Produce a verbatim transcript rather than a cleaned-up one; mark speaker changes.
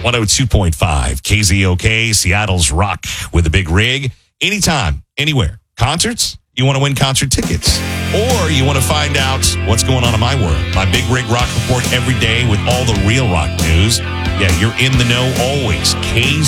Speaker 1: one oh two point five K Z O K, Seattle's Rock with a Big Rig. Anytime, anywhere. Concerts? You want to win concert tickets? Or you want to find out what's going on in my world? My Big Rig Rock Report every day with all the real rock news. Yeah, you're in the know always. K Z